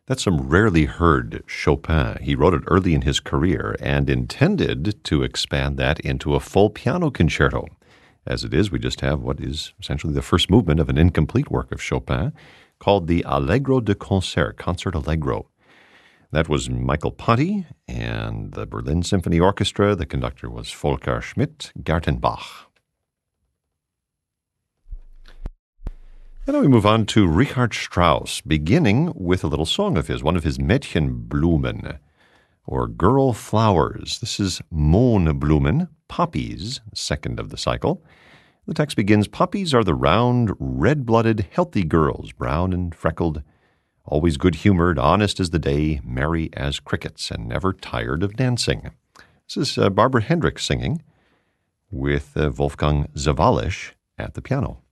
That's some rarely heard Chopin. He wrote it early in his career and intended to expand that into a full piano concerto. As it is, we just have what is essentially the first movement of an incomplete work of Chopin called the Allegro de Concert, Concert Allegro. That was Michael Ponty and the Berlin Symphony Orchestra. The conductor was Volker Schmidt Gartenbach. And now we move on to Richard Strauss, beginning with a little song of his, one of his Mädchenblumen, or Girl Flowers. This is Mohnblumen, poppies, second of the cycle. The text begins, poppies are the round, red-blooded, healthy girls, brown and freckled, always good-humored, honest as the day, merry as crickets, and never tired of dancing. This is Barbara Hendricks singing with Wolfgang Zawallisch at the piano.